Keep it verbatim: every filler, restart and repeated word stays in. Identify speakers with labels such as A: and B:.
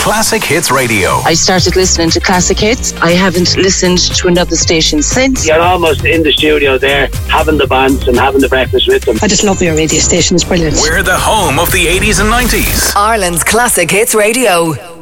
A: Classic Hits Radio.
B: I started listening to Classic Hits. I haven't listened to another station since.
C: You're almost in the studio there, having the bands and having the breakfast with them.
D: I just love your radio station, it's brilliant.
A: We're the home of the eighties and nineties.
E: Ireland's Classic Hits Radio.